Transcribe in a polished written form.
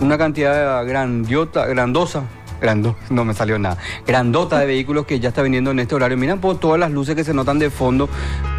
una cantidad no me salió nada, grandota de vehículos que ya está viniendo en este horario. Miren por todas las luces que se notan de fondo,